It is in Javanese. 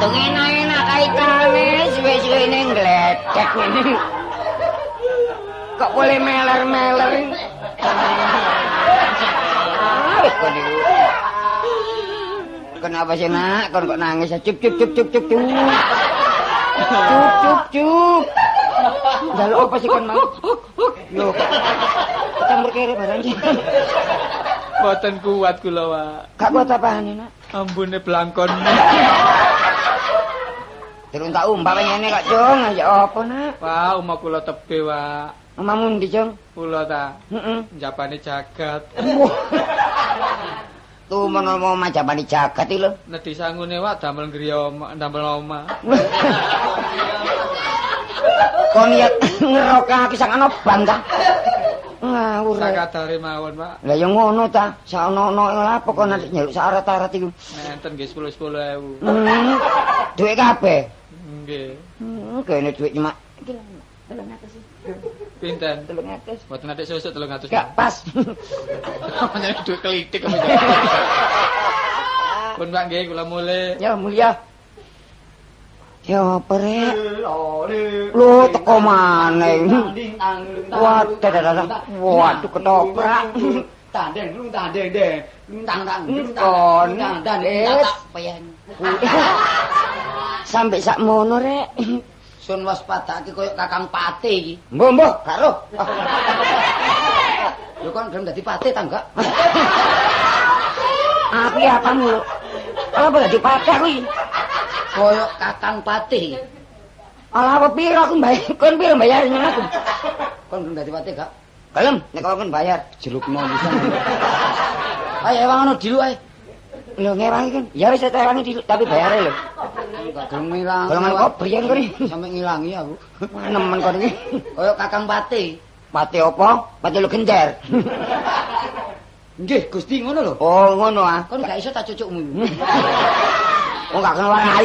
Dong enak-enak kaitane suwe-suwe ning gledek ngene. Kok boleh meler-meler. Wis kon niku. Kenapa sih nak? Kon kok nangis? Cup. Cup. Jaluk apa sih kon mau? Lho kok campur kere barang iki. Boten kuat kula, Pak. Gak kuat apane, Nak? Ambune blangkon. Durung tak umpama ngene kok, Cung. Ya apa, Nak? Pak, omah kula tebe, Pak. Omamu ndi, Cung? Kula ta. Heeh. Njapane jagat. Tuh menawa majapane jagat iki lho. Nedhi sangune, Pak, damel griya damel omah. Kon niat ngerokake sangono bangga. Ngawur. Sakadare mawon, Pak. Lah ya ngono ta, saono-ono apa kok nanti nyeluk syarat-syarat iku. Nenten nggih 10.000. Duit kabeh. Nggih. Kene duit cuma 300. Pinten? 300. Boten ate sesuk 300. Gak pas. Menyang duit kelitik kok. Pun Pak nggih kula mulih. Ya mulia. Ya apa rek? Lu teko maneh. Waduh ketoprak. Tandeng deng. Tang. Kon sampai sak mono rek. Sun waspadake koyo Kakang Pate iki. Mbok, gak roh. Lho kon gelem dadi pate ta enggak? Aku ya kamu. Apa dadi patah kuwi? Koyo Kakang Pate iki. Ala apa piro aku bayar? Kon piro bayarnya aku? Kon gelem dadi pate gak? Gelem, nek kon bayar. Jerukno pisan. Ayo ewangono dilu ae. Lho ngewangi kan. Ya wis tak ewangi dulu tapi bayare lho. Gak gelem ngilang. Golongan kobrian kok iki. Sampe ngilangi aku. Nemen kon iki. Koyo Kakang Pate. Pate apa? Pate lu gender. Nggih, Gusti ngono lho. Oh, ngono ah. Kon gak iso tak cucukmu. Oh, gak kenal